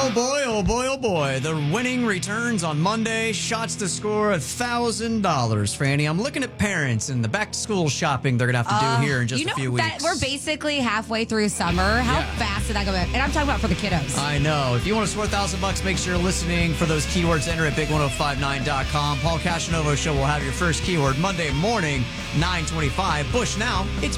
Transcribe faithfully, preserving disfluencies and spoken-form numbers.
Oh boy, oh boy, oh boy. The winning returns on Monday. Shots to score one thousand dollars, Franny. I'm looking at parents and the back-to-school shopping they're going to have to Uh, do here in just you know a few that weeks. we're basically halfway through summer. How Yeah. fast did that go? And I'm talking about for the kiddos. I know. If you want to score one thousand bucks, make sure you're listening for those keywords. Enter at big one oh five nine dot com. Paul Cashanovo Show will have your first keyword Monday morning, nine twenty-five. Bush now. It's